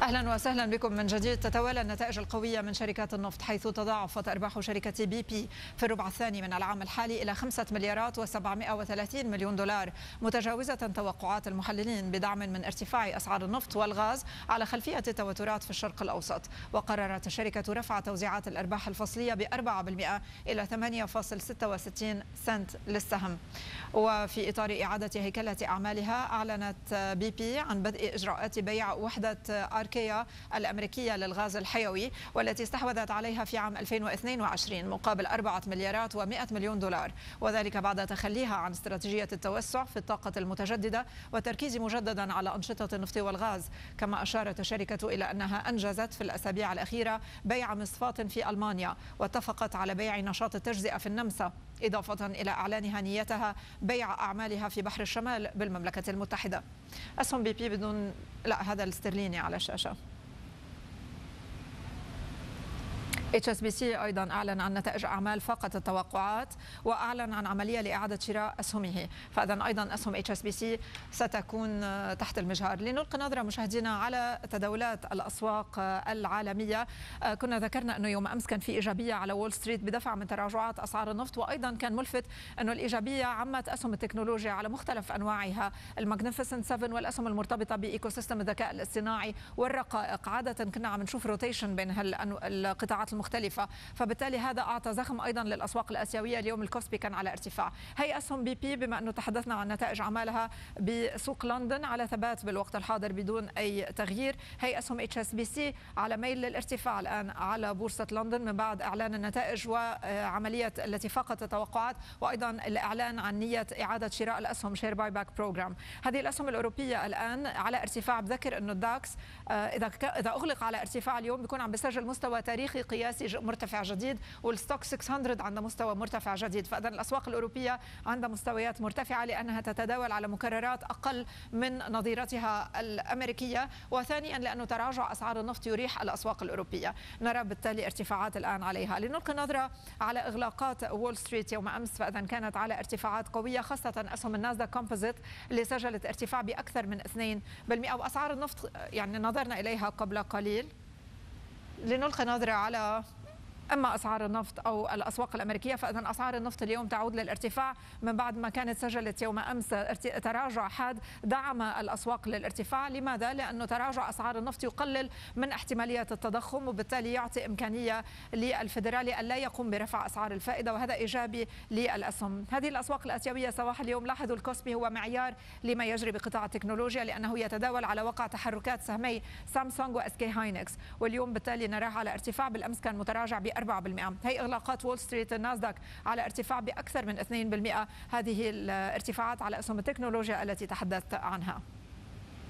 أهلا وسهلا بكم من جديد. تتوالى النتائج القوية من شركات النفط، حيث تضاعفت أرباح شركة بي بي في الربع الثاني من العام الحالي إلى 5 مليارات و730 مليون دولار، متجاوزة توقعات المحللين بدعم من ارتفاع أسعار النفط والغاز على خلفية التوترات في الشرق الأوسط. وقررت الشركة رفع توزيعات الأرباح الفصلية ب4% إلى 8.66 سنت للسهم. وفي إطار إعادة هيكلة أعمالها، أعلنت بي بي عن بدء إجراءات بيع وحدة أركيا الأمريكية للغاز الحيوي، والتي استحوذت عليها في عام 2022 مقابل 4 مليارات و100 مليون دولار، وذلك بعد تخليها عن استراتيجية التوسع في الطاقة المتجددة والتركيز مجددا على أنشطة النفط والغاز. كما أشارت الشركة إلى أنها أنجزت في الأسابيع الأخيرة بيع مصفاة في ألمانيا، واتفقت على بيع نشاط التجزئة في النمسا، إضافة إلى إعلانها نيتها بيع أعمالها في بحر الشمال بالمملكة المتحدة. أسهم بي بي بدون هذا الاسترليني على الشاشة. HSBC أيضا أعلن عن نتائج أعمال فاقت التوقعات، وأعلن عن عملية لإعادة شراء أسهمه، فإذا أيضا أسهم HSBC ستكون تحت المجهر. لنلقي نظرة مشاهدينا على تداولات الأسواق العالمية. كنا ذكرنا أنه يوم أمس كان في إيجابية على وول ستريت بدفع من تراجعات أسعار النفط، وأيضا كان ملفت أنه الإيجابية عمت أسهم التكنولوجيا على مختلف أنواعها، الماجنيفيسنت 7 والأسهم المرتبطة بإيكو سيستم الذكاء الاصطناعي والرقائق. عادة كنا عم نشوف روتيشن بين القطاعات المختلفة، فبالتالي هذا أعطى زخم أيضا للأسواق الآسيوية. اليوم الكوسبي كان على ارتفاع. هي أسهم بي بي، بما أنه تحدثنا عن نتائج أعمالها بسوق لندن، على ثبات بالوقت الحاضر بدون أي تغيير. هي أسهم HSBC على ميل للارتفاع الآن على بورصة لندن من بعد إعلان النتائج وعملية التي فاقت التوقعات، وأيضا الإعلان عن نية إعادة شراء الأسهم شير باي باك بروجرام. هذه الأسهم الأوروبية الآن على ارتفاع. بذكر أنه الداكس إذا أغلق على ارتفاع اليوم بيكون عم بيسجل مستوى تاريخي قياسي مرتفع جديد، والستوك 600 عند مستوى مرتفع جديد. فإذا الأسواق الأوروبية عندها مستويات مرتفعة لأنها تتداول على مكررات أقل من نظيرتها الأمريكية، وثانيا لأنه تراجع أسعار النفط يريح الأسواق الأوروبية. نرى بالتالي ارتفاعات الآن عليها. لنلقي نظرة على إغلاقات وول ستريت يوم أمس، فإذا كانت على ارتفاعات قوية، خاصة أسهم الناسداك كومبوزيت اللي سجلت ارتفاع بأكثر من 2%. وأسعار النفط يعني نظرنا إليها قبل قليل. لنلقي نظرة على أما أسعار النفط أو الأسواق الأمريكية، فإذا أسعار النفط اليوم تعود للارتفاع من بعد ما كانت سجلت يوم أمس تراجع حاد دعم الأسواق للارتفاع. لماذا؟ لأنه تراجع أسعار النفط يقلل من احتمالية التضخم، وبالتالي يعطي إمكانية للفيدرالي أن لا يقوم برفع أسعار الفائدة، وهذا إيجابي للأسهم. هذه الأسواق الآسيوية صباح اليوم لاحظوا الكوسبي هو معيار لما يجري بقطاع التكنولوجيا، لأنه يتداول على وقع تحركات سهمي سامسونج وSK هاينكس، واليوم بالتالي نراه على ارتفاع. بالأمس كان متراجع 4%. هي إغلاقات وول ستريت الناسداك على ارتفاع بأكثر من 2%. هذه الارتفاعات على أسهم التكنولوجيا التي تحدثت عنها.